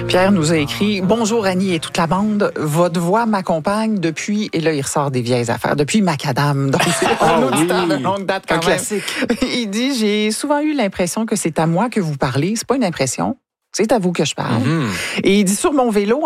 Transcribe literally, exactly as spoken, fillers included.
Pierre nous a écrit « Bonjour Annie et toute la bande, votre voix m'accompagne depuis... » Et là, il ressort des vieilles affaires. « Depuis Macadam. » Donc, c'est oh, un auditeur oui. de longue date quand un même. Classique. Il dit « J'ai souvent eu l'impression que c'est à moi que vous parlez. C'est pas une impression. C'est à vous que je parle. Mm-hmm. » Et il dit « Sur mon vélo,